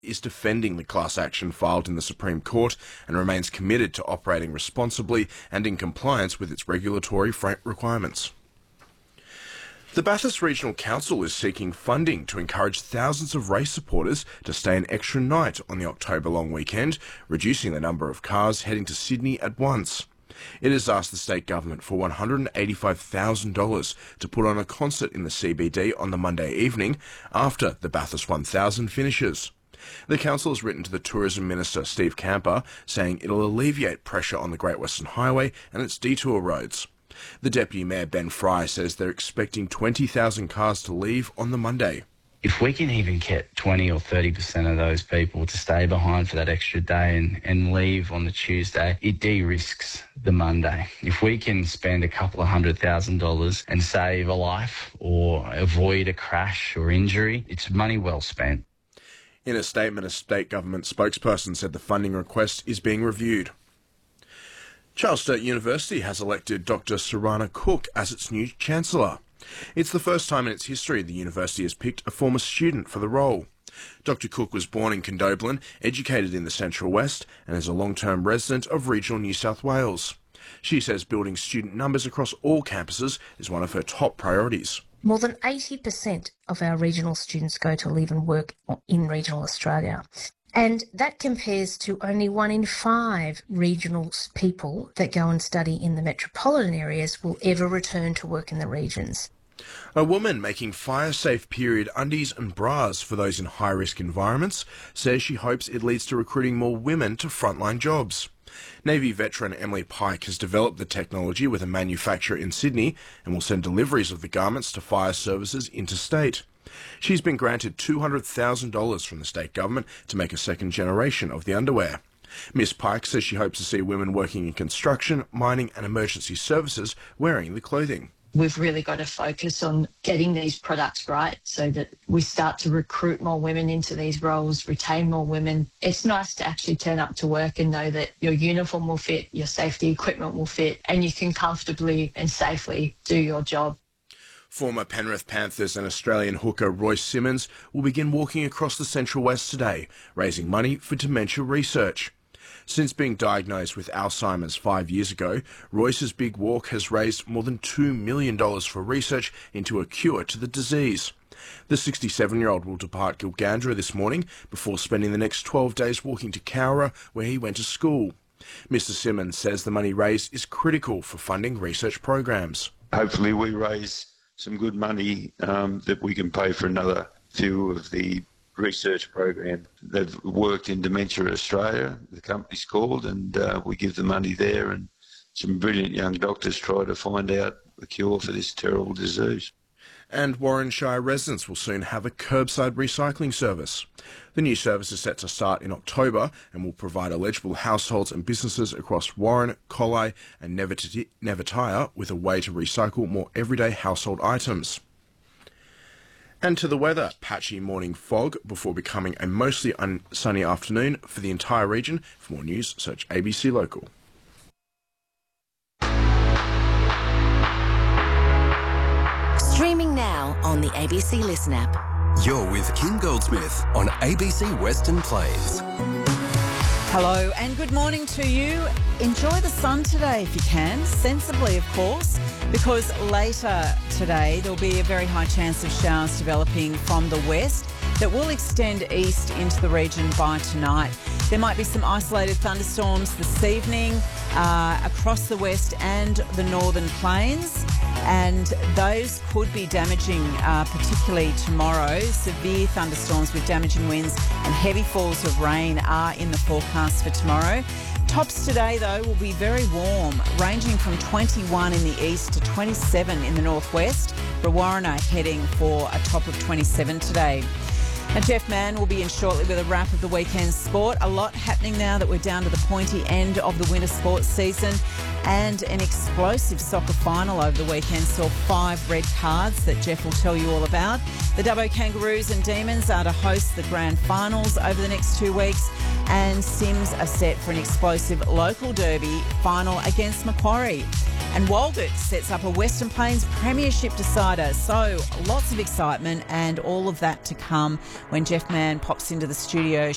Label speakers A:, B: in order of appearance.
A: is defending the class action filed in the Supreme Court and remains committed to operating responsibly and in compliance with its regulatory requirements. The Bathurst Regional Council is seeking funding to encourage thousands of race supporters to stay an extra night on the October long weekend, reducing the number of cars heading to Sydney at once. It has asked the state government for $185,000 to put on a concert in the CBD on the Monday evening after the Bathurst 1000 finishes. The council has written to the Tourism Minister, Steve Camper, saying it'll alleviate pressure on the Great Western Highway and its detour roads. The Deputy Mayor, Ben Fry, says they're expecting 20,000 cars to leave on the Monday.
B: If we can even get 20 or 30% of those people to stay behind for that extra day and leave on the Tuesday, it de-risks the Monday. If we can spend a couple of $100,000 and save a life or avoid a crash or injury, it's money well spent.
A: In a statement, a state government spokesperson said the funding request is being reviewed. Charles Sturt University has elected Dr. Sarana Cook as its new Chancellor. It's the first time in its history the university has picked a former student for the role. Dr. Cook was born in Condobolin, educated in the Central West, and is a long-term resident of regional New South Wales. She says building student numbers across all campuses is one of her top priorities.
C: More than 80% of our regional students go to live and work in regional Australia. And that compares to only 1 in 5 regional people that go and study in the metropolitan areas will ever return to work in the regions.
A: A woman making fire-safe period undies and bras for those in high-risk environments says she hopes it leads to recruiting more women to frontline jobs. Navy veteran Emily Pike has developed the technology with a manufacturer in Sydney and will send deliveries of the garments to fire services interstate. She's been granted $200,000 from the state government to make a second generation of the underwear. Miss Pike says she hopes to see women working in construction, mining and emergency services wearing the clothing.
D: We've really got to focus on getting these products right so that we start to recruit more women into these roles, retain more women. It's nice to actually turn up to work and know that your uniform will fit, your safety equipment will fit, and you can comfortably and safely do your job.
A: Former Penrith Panthers and Australian hooker Royce Simmons will begin walking across the Central West today, raising money for dementia research. Since being diagnosed with Alzheimer's 5 years ago, Royce's big walk has raised more than $2 million for research into a cure to the disease. The 67-year-old will depart Gilgandra this morning before spending the next 12 days walking to Cowra, where he went to school. Mr. Simmons says the money raised is critical for funding research programs.
E: Hopefully we raise some good money that we can pay for another few of the research program. They've worked in Dementia Australia, the company's called, and we give the money there, and some brilliant young doctors try to find out a cure for this terrible disease.
A: And Warrenshire residents will soon have a curbside recycling service. The new service is set to start in October and will provide eligible households and businesses across Warren, Collie and Nevertire with a way to recycle more everyday household items. And to the weather, patchy morning fog before becoming a mostly sunny afternoon for the entire region. For more news, search ABC Local.
F: Streaming now on the ABC Listen app.
G: You're with Kim Goldsmith on ABC Western Plains.
H: Hello and good morning to you. Enjoy the sun today if you can, sensibly of course, because later today there'll be a very high chance of showers developing from the west that will extend east into the region by tonight. There might be some isolated thunderstorms this evening across the west and the northern plains, and those could be damaging, particularly tomorrow. Severe thunderstorms with damaging winds and heavy falls of rain are in the forecast for tomorrow. Tops today, though, will be very warm, ranging from 21 in the east to 27 in the northwest. Brewarrina heading for a top of 27 today. And Jeff Mann will be in shortly with a wrap of the weekend sport. A lot happening now that we're down to the pointy end of the winter sports season, and an explosive soccer final over the weekend saw 5 red cards that Jeff will tell you all about. The Dubbo Kangaroos and Demons are to host the grand finals over the next 2 weeks, and Sims are set for an explosive local derby final against Macquarie. And Walgett sets up a Western Plains Premiership decider. So lots of excitement and all of that to come when Jeff Mann pops into the studio